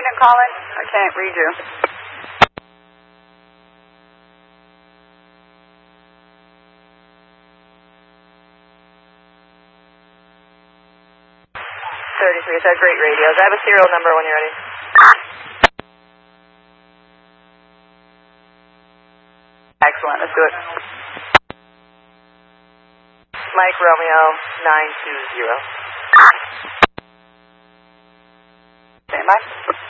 Independent calling. I can't read you. It's our great radios. I have a serial number when you're ready. Excellent. Let's do it. Mike Romeo 920. Stand by.